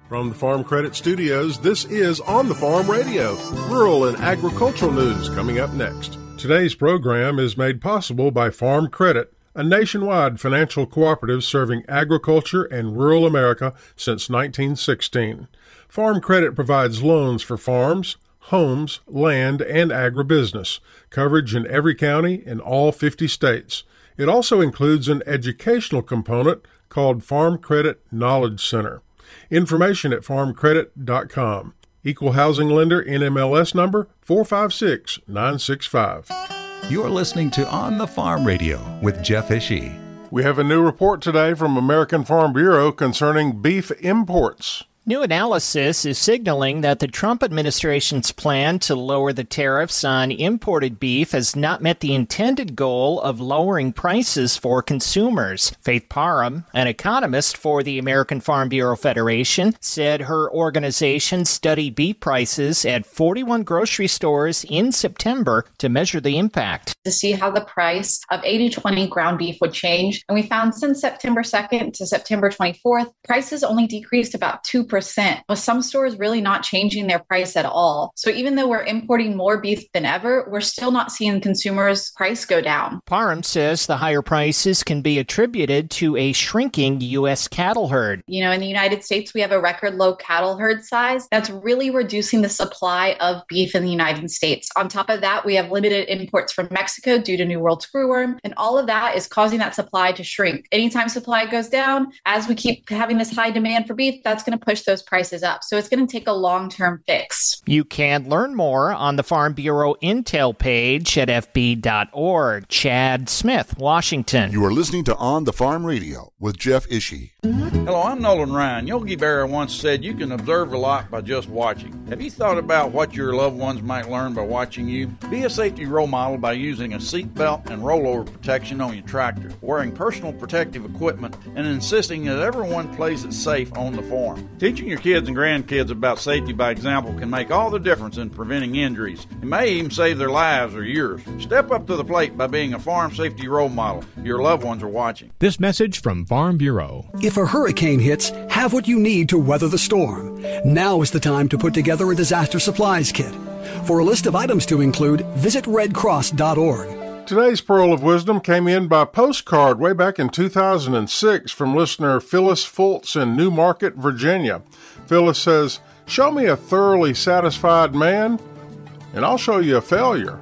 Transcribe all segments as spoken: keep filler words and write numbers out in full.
From the Farm Credit Studios, this is On the Farm Radio, rural and agricultural news coming up next. Today's program is made possible by Farm Credit, a nationwide financial cooperative serving agriculture and rural America since nineteen sixteen. Farm Credit provides loans for farms, homes, land, and agribusiness, coverage in every county in all fifty states. It also includes an educational component called Farm Credit Knowledge Center. Information at farm credit dot com. Equal housing lender, N M L S number four five six nine six five. You're listening to On the Farm Radio with Jeff Ishii. We have a new report today from American Farm Bureau concerning beef imports. New analysis is signaling that the Trump administration's plan to lower the tariffs on imported beef has not met the intended goal of lowering prices for consumers. Faith Parham, an economist for the American Farm Bureau Federation, said her organization studied beef prices at forty-one grocery stores in September to measure the impact. To see how the price of eighty twenty ground beef would change. And we found since September second to September twenty-fourth, prices only decreased about two percent. With some stores really not changing their price at all. So even though we're importing more beef than ever, we're still not seeing consumers' price go down. Parham says the higher prices can be attributed to a shrinking U S cattle herd. You know, in the United States, we have a record low cattle herd size. That's really reducing the supply of beef in the United States. On top of that, we have limited imports from Mexico due to New World screwworm, and all of that is causing that supply to shrink. Anytime supply goes down, as we keep having this high demand for beef, that's going to push those prices up. So it's going to take a long-term fix. You can learn more on the Farm Bureau Intel page at f b dot org. Chad Smith, Washington. You are listening to On the Farm Radio with Jeff Ishii. Hello, I'm Nolan Ryan. Yogi Berra once said you can observe a lot by just watching. Have you thought about what your loved ones might learn by watching you? Be a safety role model by using a seat belt and rollover protection on your tractor, wearing personal protective equipment, and insisting that everyone plays it safe on the farm. Teaching your kids and grandkids about safety by example can make all the difference in preventing injuries. It may even save their lives or yours. Step up to the plate by being a farm safety role model. Your loved ones are watching. This message from Farm Bureau. If a hurricane hits, have what you need to weather the storm. Now is the time to put together a disaster supplies kit. For a list of items to include, visit red cross dot org. Today's Pearl of Wisdom came in by postcard way back in two thousand six from listener Phyllis Fultz in New Market, Virginia. Phyllis says, "Show me a thoroughly satisfied man, and I'll show you a failure."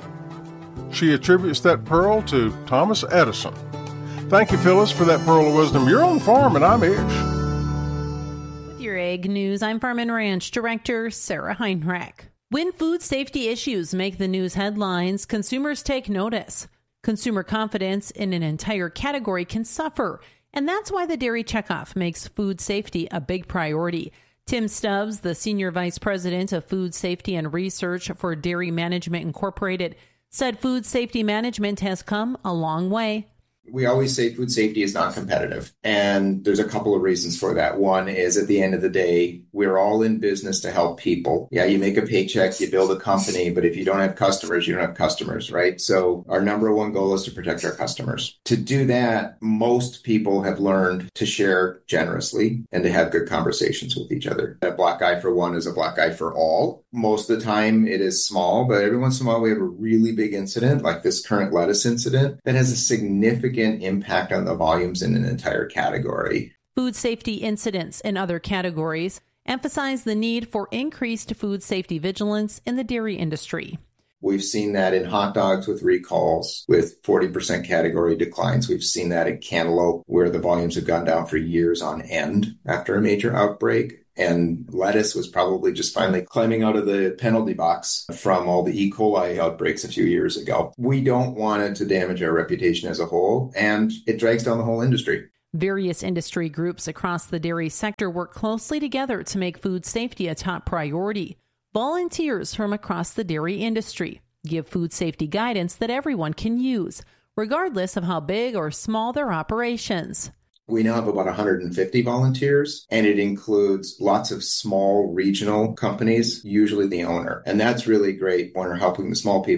She attributes that pearl to Thomas Edison. Thank you, Phyllis, for that Pearl of Wisdom. You're on the farm, and I'm Ish. With your Ag News, I'm Farm and Ranch Director Sarah Heinrich. When food safety issues make the news headlines, consumers take notice. Consumer confidence in an entire category can suffer, and that's why the Dairy Checkoff makes food safety a big priority. Tim Stubbs, the Senior Vice President of Food Safety and Research for Dairy Management Incorporated, said food safety management has come a long way. We always say food safety is not competitive, and there's a couple of reasons for that. One is at the end of the day, we're all in business to help people. Yeah, you make a paycheck, you build a company, but if you don't have customers, you don't have customers, right? So our number one goal is to protect our customers. To do that, most people have learned to share generously and to have good conversations with each other. A black eye for one is a black eye for all. Most of the time it is small, but every once in a while we have a really big incident like this current lettuce incident that has a significant impact on the volumes in an entire category. Food safety incidents in other categories emphasize the need for increased food safety vigilance in the dairy industry. We've seen that in hot dogs with recalls, with forty percent category declines. We've seen that in cantaloupe, where the volumes have gone down for years on end after a major outbreak. And lettuce was probably just finally climbing out of the penalty box from all the E. coli outbreaks a few years ago. We don't want it to damage our reputation as a whole, and it drags down the whole industry. Various industry groups across the dairy sector work closely together to make food safety a top priority. Volunteers from across the dairy industry give food safety guidance that everyone can use, regardless of how big or small their operations. We now have about one hundred fifty volunteers, and it includes lots of small regional companies, usually the owner. And that's really great when we're helping the small people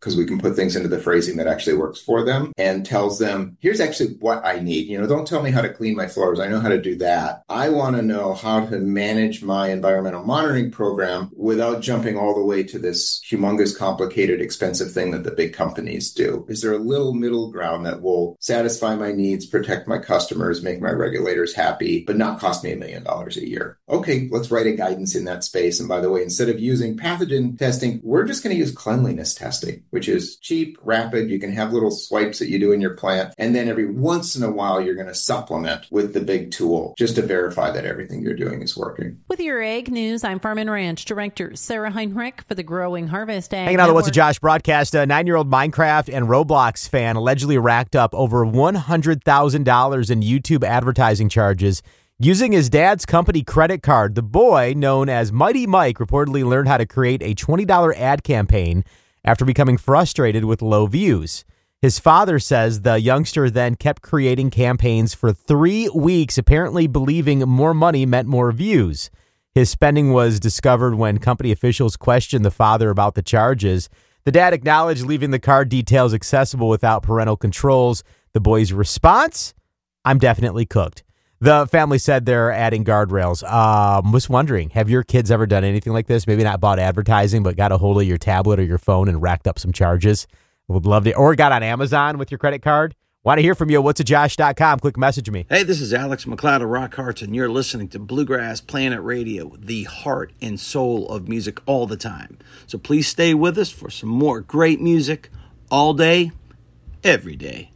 because we can put things into the phrasing that actually works for them and tells them, here's actually what I need. You know, don't tell me how to clean my floors. I know how to do that. I want to know how to manage my environmental monitoring program without jumping all the way to this humongous, complicated, expensive thing that the big companies do. Is there a little middle ground that will satisfy my needs, protect my customers, make my regulators happy, but not cost me a million dollars a year? Okay, let's write a guidance in that space. And by the way, instead of using pathogen testing, we're just going to use cleanliness testing, which is cheap, rapid. You can have little swipes that you do in your plant. And then every once in a while, you're going to supplement with the big tool just to verify that everything you're doing is working. With your Ag News, I'm Farm and Ranch Director Sarah Heinrich for the Growing Harvest Ag Hanging on to What's a Network. Josh broadcast, a nine-year-old Minecraft and Roblox fan allegedly racked up over one hundred thousand dollars in YouTube advertising charges using his dad's company credit card. The boy, known as Mighty Mike, reportedly learned how to create a twenty dollars ad campaign after becoming frustrated with low views. His father says the youngster then kept creating campaigns for three weeks, apparently believing more money meant more views. His spending was discovered when company officials questioned the father about the charges. The dad acknowledged leaving the card details accessible without parental controls. The boy's response? I'm definitely cooked. The family said they're adding guardrails. Um, was wondering, have your kids ever done anything like this? Maybe not bought advertising, but got a hold of your tablet or your phone and racked up some charges? Would love to. Or got on Amazon with your credit card? Want to hear from you. what's a josh dot com. Click message me. Hey, this is Alex McLeod of Rock Hearts, and you're listening to Bluegrass Planet Radio, the heart and soul of music all the time. So please stay with us for some more great music all day, every day.